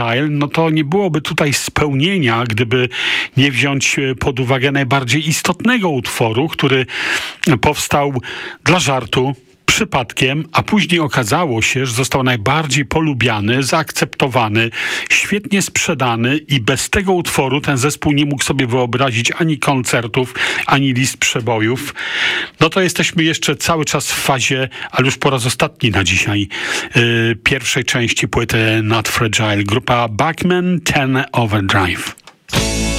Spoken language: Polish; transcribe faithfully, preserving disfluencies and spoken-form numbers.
no to nie byłoby tutaj spełnienia, gdyby nie wziąć pod uwagę najbardziej istotnego utworu, który powstał dla żartu, przypadkiem, a później okazało się, że został najbardziej polubiany, zaakceptowany, świetnie sprzedany i bez tego utworu ten zespół nie mógł sobie wyobrazić ani koncertów, ani list przebojów. No to jesteśmy jeszcze cały czas w fazie, ale już po raz ostatni na dzisiaj, yy, pierwszej części płyty Not Fragile. Grupa Bachman ten Overdrive.